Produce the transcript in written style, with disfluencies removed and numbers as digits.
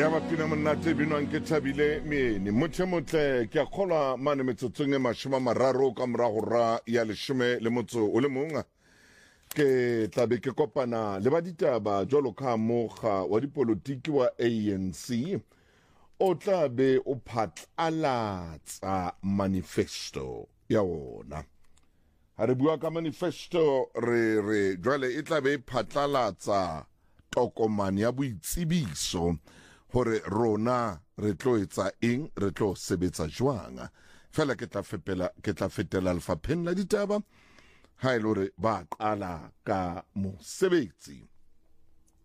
ya bapina monate binwang ke Thabile Meeni motle ke a kgolwa mane metsotsong e 30 ka morago ra ya 11 ke tlabe ke kopana le ba ditaba jwalo ka moga wa dipolotiki wa ANC o tlabe o phatlalatsa manifesto ya ona. Ha re bua ka manifesto re jwale e tlabe phatlalatsa tokomane ya boitsebiso hore rona re tlo etsa eng, re tlo sebetsa jwang. Fela ke tla fetela lefapheng la ditaba ha ile hore ba qala ka mosebetsi.